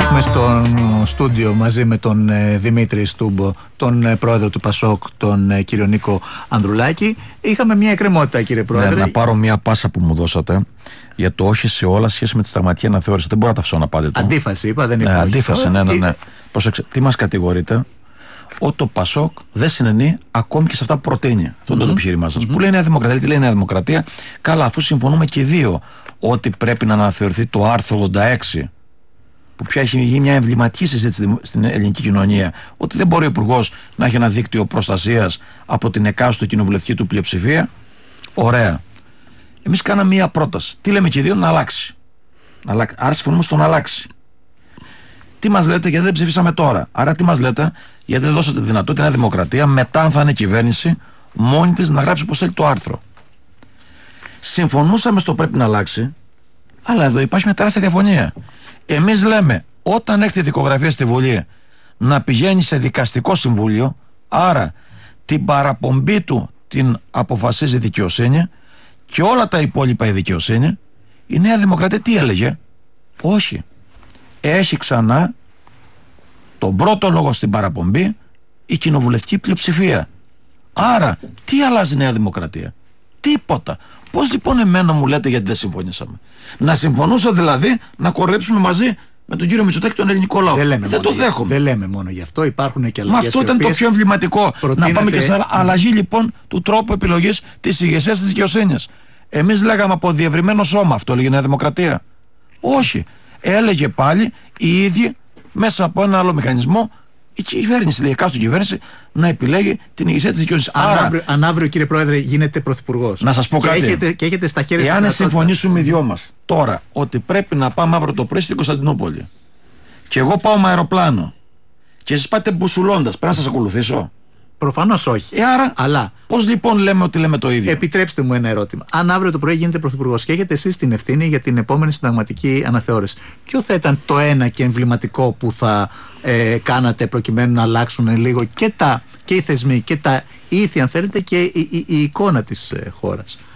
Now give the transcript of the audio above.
Έχουμε στο στούντιο μαζί με τον Δημήτρη Στούμπο, τον πρόεδρο του ΠΑΣΟΚ, τον κύριο Νίκο Ανδρουλάκη. Είχαμε μια εκκρεμότητα, κύριε πρόεδρε. Ναι, να πάρω μια πάσα που μου δώσατε για το όχι σε όλα σχέση με τη σταγματική αναθεώρηση. Δεν μπορώ να τα αφήσω να πάτε. Αντίφαση, είπα, δεν είπα. Ναι, αντίφαση, ναι. Προσέξτε, τι μας κατηγορείτε? Ότι το ΠΑΣΟΚ δεν συνενεί ακόμη και σε αυτά που προτείνει. Αυτό είναι το επιχείρημά σας. Που λέει Νέα Δημοκρατία, τι λέει Νέα Δημοκρατία? Καλά, αφού συμφωνούμε και οι δύο ότι πρέπει να αναθεωρηθεί το άρθρο 86, που πια έχει γίνει μια εμβληματική συζήτηση στην ελληνική κοινωνία, ότι δεν μπορεί ο Υπουργός να έχει ένα δίκτυο προστασίας από την εκάστοτε κοινοβουλευτική του πλειοψηφία. Ωραία. Εμείς κάναμε μια πρόταση. Τι λέμε και οι δύο? Να αλλάξει. Άρα συμφωνούμε στο να αλλάξει. Τι μας λέτε? Γιατί δεν ψηφίσαμε τώρα. Άρα τι μας λέτε? Γιατί δεν δώσατε δυνατότητα Νέα Δημοκρατία μετά, αν θα είναι κυβέρνηση, μόνη της να γράψει πως θέλει το άρθρο. Συμφωνούσαμε στο πρέπει να αλλάξει, αλλά εδώ υπάρχει μια τεράστια διαφωνία. Εμείς λέμε, όταν έχετε δικογραφία στη Βουλή, να πηγαίνει σε δικαστικό συμβούλιο, άρα την παραπομπή του την αποφασίζει η δικαιοσύνη και όλα τα υπόλοιπα η δικαιοσύνη. Η Νέα Δημοκρατία τι έλεγε? Όχι. Έχει ξανά τον πρώτο λόγο στην παραπομπή η κοινοβουλευτική πλειοψηφία. Άρα, τι αλλάζει η Νέα Δημοκρατία? Τίποτα. Πώς λοιπόν εμένα μου λέτε γιατί δεν συμφωνήσαμε? Να συμφωνούσα δηλαδή να κοροϊδέψουμε μαζί με τον κύριο Μητσοτάκη τον ελληνικό λαό? Δεν το δέχομαι. Δεν λέμε μόνο γι' αυτό, υπάρχουν και αλλαγές. Μα αυτό ήταν το πιο εμβληματικό. Να πάμε και σε αλλαγή λοιπόν του τρόπου επιλογής της ηγεσίας της δικαιοσύνης. Εμείς λέγαμε από διευρυμένο σώμα, αυτό έλεγε η Νέα Δημοκρατία? Όχι. Έλεγε πάλι οι ίδιοι μέσα από ένα άλλο μηχανισμό η κυβέρνηση, λέει, εκάστοτε κυβέρνηση, να επιλέγει την ηγεσία της δικαιοσύνης. Αν αύριο, κύριε Πρόεδρε, γίνετε πρωθυπουργός, να σας πω κάτι. Και έχετε στα χέρια σας. Εάν συμφωνήσουμε οι δυο μας τώρα ότι πρέπει να πάμε αύριο το πρωί στην Κωνσταντινούπολη και εγώ πάω με αεροπλάνο και εσείς πάτε μπουσουλώντας, πρέπει να σας ακολουθήσω? Προφανώς όχι. Άρα, αλλά πώς λοιπόν λέμε ότι λέμε το ίδιο? Επιτρέψτε μου ένα ερώτημα. Αν αύριο το πρωί γίνετε πρωθυπουργός και έχετε εσείς την ευθύνη για την επόμενη συνταγματική αναθεώρηση, ποιο θα ήταν το ένα και εμβληματικό που θα κάνατε προκειμένου να αλλάξουν λίγο και οι θεσμοί και τα ήθη, αν θέλετε, και η εικόνα της χώρας?